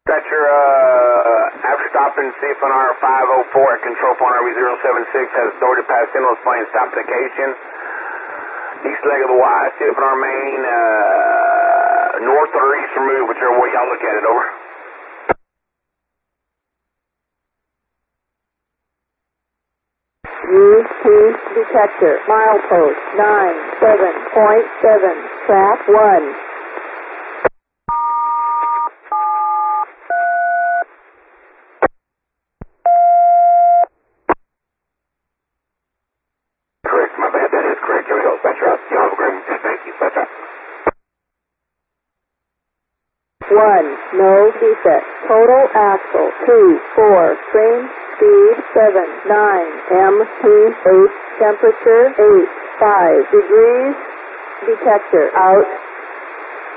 Dispatcher, after stopping CFNR 504 at control point RV076 has authority to pass in those planes. Stop vacation. East leg of the Y, CFNR main, north or east or move, whichever way y'all look at it, over. Use Peace detector, milepost 97.7, track 1. Correct, my bad, that is correct. Here we go, Dispatcher out. Y'all have a great one. Thank you, Dispatcher. 1, no defect. Total axle 2, 4, train speed 7, 9, MT 8, temperature 8, 5 degrees. Detector out.